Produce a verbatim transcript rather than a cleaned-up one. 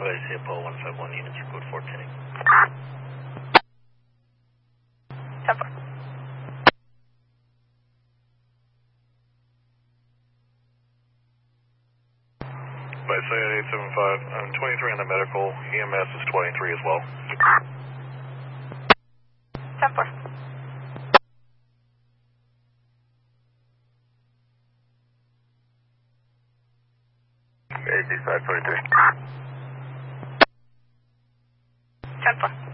Advise Hippo one five one units for code four ten. ten four. By say eight seven five, I'm twenty-three on the medical, E M S is twenty-three as well. ten four. eight six five twenty-three. ten four.